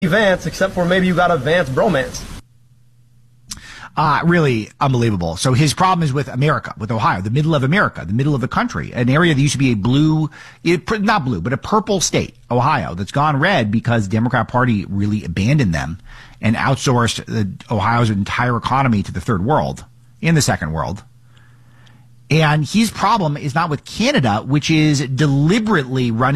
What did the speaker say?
Vance, except for maybe you got a Vance bromance. Really unbelievable. So his problem is with America, with Ohio, the middle of America, the middle of the country, an area that used to be not blue, but a purple state, Ohio, that's gone red because the Democrat Party really abandoned them and outsourced Ohio's entire economy to the third world, in the second world. And his problem is not with Canada, which is deliberately running